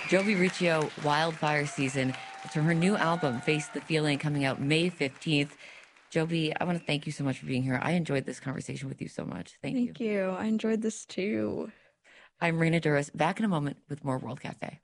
Jovi Riccio, Wildfire Season. It's from her new album, Face the Feeling, coming out May 15th. Jovi, I want to thank you so much for being here. I enjoyed this conversation with you so much. Thank you. Thank you. I enjoyed this too. I'm Raina Duras, back in a moment with more World Cafe.